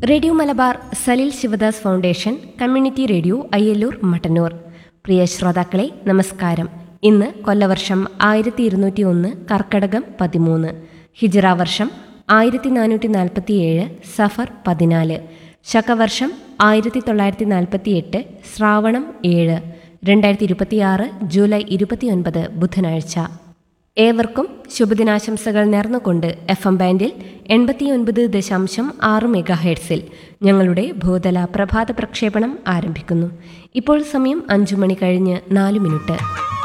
Radio Malabar Salil Sivadas foundation community radio Ayyallur Mattannur. പ്രിയ ശ്രോതാക്കളെ നമസ്കാരം. ഇന്ന് കൊല്ലവർഷം 1201 കർക്കടകം 13, ഹിജ്റ വർഷം 1447 സഫർ 14, ശകവർഷം 1948 ശ്രാവണം 7, 2026 ജൂലൈ 29 ബുധനാഴ്ച. ഏവർക്കും ശുഭദിനാശംസകൾ നേർന്നുകൊണ്ട് FM ബാൻഡിൽ 89.6 മെഗാഹെർട്സിൽ ഞങ്ങളുടെ ഭൂതല പ്രഭാത പ്രക്ഷേപണം ആരംഭിക്കുന്നു. ഇപ്പോൾ സമയം 5 മണി കഴിഞ്ഞ് 4 മിനിറ്റ്.